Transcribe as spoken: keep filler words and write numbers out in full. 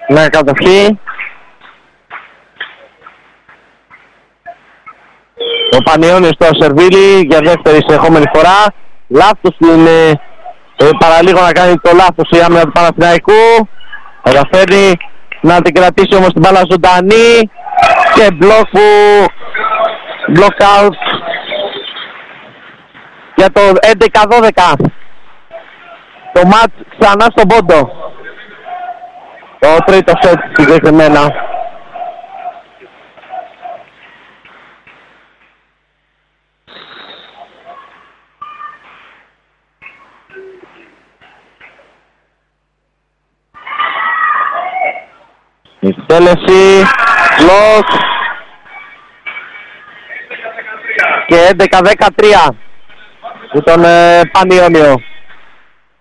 με κατοχή. Ο Πανιώνιος στο Σερβίλη για δεύτερη συνεχόμενη φορά. Λάθος είναι ε, παραλίγο να κάνει το λάθος η άμυνα του Παναθηναϊκού. Καταφέρνει να την κρατήσει όμως την μπάλα ζωντανή και μπλοκ που block out για το έντεκα δώδεκα. Το μάτς ξανά στον πόντο. Το τρίτο σετ συγκεκριμένα. Η εκτέλεση, μπλοκ και έντεκα δεκατρία για τον ε, Πανιώνιο.